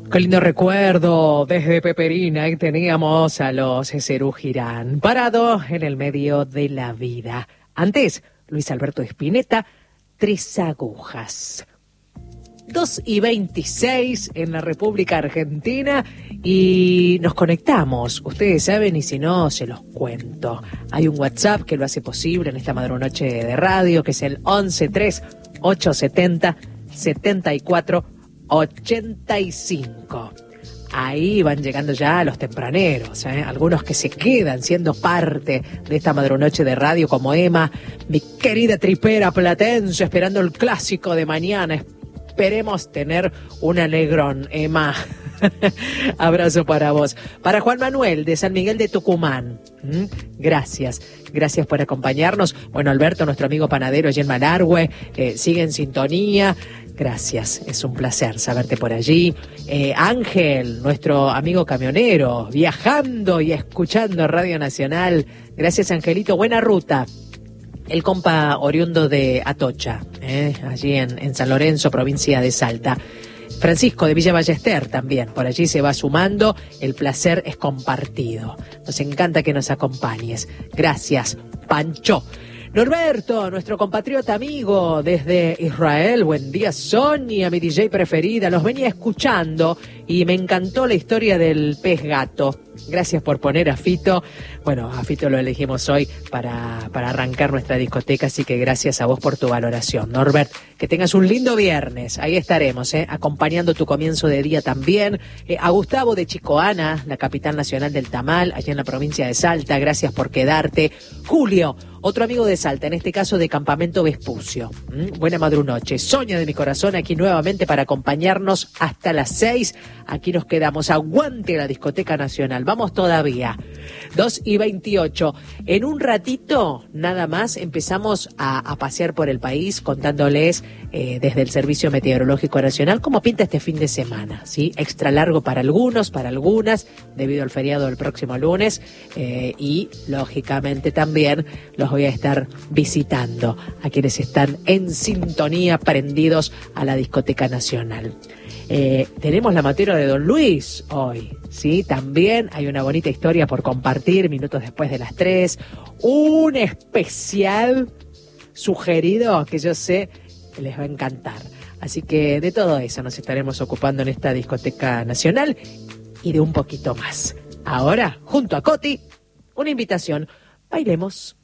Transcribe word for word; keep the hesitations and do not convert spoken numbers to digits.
Qué lindo recuerdo, desde Peperina y teníamos a los Serú Girán, parados en el medio de la vida. Antes, Luis Alberto Spinetta, Tres Agujas. dos y veintiséis en la República Argentina y nos conectamos. Ustedes saben y si no, se los cuento. Hay un WhatsApp que lo hace posible en esta madrunoche de radio, que es el once tres ocho setenta setenta y cuatro ochenta y cinco. Ahí van llegando ya los tempraneros, ¿eh? Algunos que se quedan siendo parte de esta madrunoche de radio, como Emma, mi querida tripera platense, esperando el clásico de mañana. Esperemos tener un alegrón, Emma. Abrazo para vos. Para Juan Manuel, de San Miguel de Tucumán. ¿Mm? Gracias, gracias por acompañarnos. Bueno, Alberto, nuestro amigo panadero allí en Malargüe, eh, sigue en sintonía. Gracias, es un placer saberte por allí. Eh, Ángel, nuestro amigo camionero, viajando y escuchando Radio Nacional. Gracias, Angelito, buena ruta. El compa oriundo de Atocha, eh, allí en, en San Lorenzo, provincia de Salta. Francisco de Villa Ballester también, por allí se va sumando, el placer es compartido. Nos encanta que nos acompañes. Gracias, Pancho. Norberto, nuestro compatriota amigo desde Israel, buen día. Sonia, mi D J preferida, los venía escuchando y me encantó la historia del pez gato. Gracias por poner a Fito. Bueno, a Fito lo elegimos hoy para, para arrancar nuestra discoteca, así que gracias a vos por tu valoración. Norbert, que tengas un lindo viernes. Ahí estaremos, ¿eh? acompañando tu comienzo de día también. Eh, a Gustavo de Chicoana, la capital nacional del tamal, allá en la provincia de Salta, gracias por quedarte. Julio, otro amigo de Salta, en este caso de Campamento Vespucio. ¿Mm? Buena madrunoche. Soña de mi corazón aquí nuevamente para acompañarnos hasta las seis. Aquí nos quedamos. Aguante la discoteca nacional. Vamos todavía. dos y veintiocho. En un ratito, nada más, empezamos a, a pasear por el país contándoles eh, desde el Servicio Meteorológico Nacional cómo pinta este fin de semana, ¿sí? Extra largo para algunos, para algunas, debido al feriado del próximo lunes. Eh, y, lógicamente, también los voy a estar visitando a quienes están en sintonía, prendidos a la discoteca nacional. Eh, tenemos la materia de Don Luis hoy, ¿sí? También hay una bonita historia por compartir minutos después de las tres. Un especial sugerido que yo sé que les va a encantar. Así que de todo eso nos estaremos ocupando en esta discoteca nacional y de un poquito más. Ahora, junto a Coti, una invitación. Bailemos.